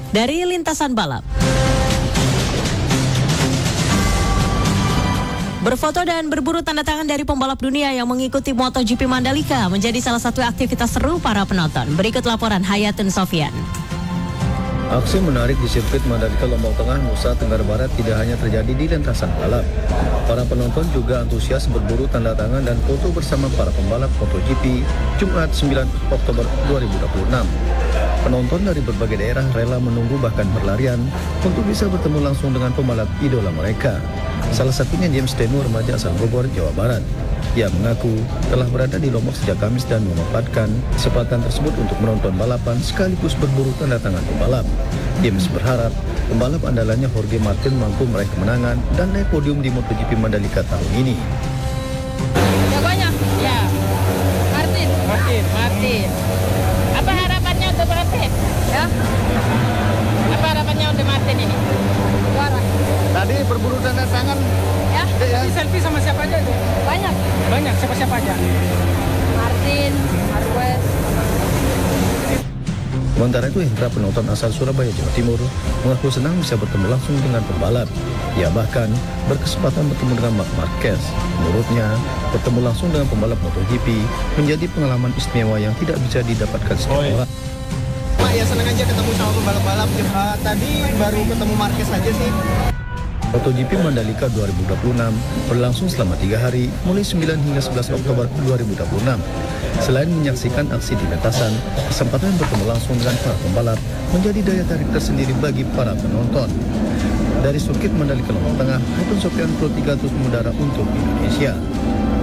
dari lintasan balap. Berfoto dan berburu tanda tangan dari pembalap dunia yang mengikuti MotoGP Mandalika menjadi salah satu aktivitas seru para penonton. Berikut laporan Hayatun Sofyan. Aksi menarik di sirkuit Mandalika Lombok Tengah, Nusa Tenggara Barat tidak hanya terjadi di lintasan balap. Para penonton juga antusias berburu tanda tangan dan foto bersama para pembalap MotoGP Jumat 9 Oktober 2026. Penonton dari berbagai daerah rela menunggu bahkan berlarian untuk bisa bertemu langsung dengan pembalap idola mereka. Salah satunya James Tenu, remaja asal Bogor, Jawa Barat. Ia mengaku telah berada di Lombok sejak Kamis dan memanfaatkan kesempatan tersebut untuk menonton balapan sekaligus berburu tanda tangan pembalap. James berharap pembalap andalannya Jorge Martin mampu meraih kemenangan dan naik podium di MotoGP Mandalika tahun ini. Jagonya, ya, Martin. Apa harapannya untuk Martin? Ya. Apa harapannya untuk Martin ini? Juara. Tadi berburu tanda tangan. Ya. Tadi selfie sama siapa aja tuh? Banyak. Siapa aja? Martin, Marquez. Sementara itu, Hendra, penonton asal Surabaya, Jawa Timur, mengaku senang bisa bertemu langsung dengan pembalap. Ia bahkan berkesempatan bertemu dengan Marc Marquez. Menurutnya, bertemu langsung dengan pembalap MotoGP menjadi pengalaman istimewa yang tidak bisa didapatkan setiap orang. Pak, ya senang aja ketemu sama pembalap-balap. Tadi baru ketemu Marquez aja sih. MotoGP Mandalika 2026 berlangsung selama 3 hari, mulai 9 hingga 11 Oktober 2026. Selain menyaksikan aksi di lintasan, kesempatan bertemu langsung dengan para pembalap menjadi daya tarik tersendiri bagi para penonton. Dari sirkuit Mandalika Lombok Tengah, Hayatun Sofyan Pro 300 mengudara untuk Indonesia.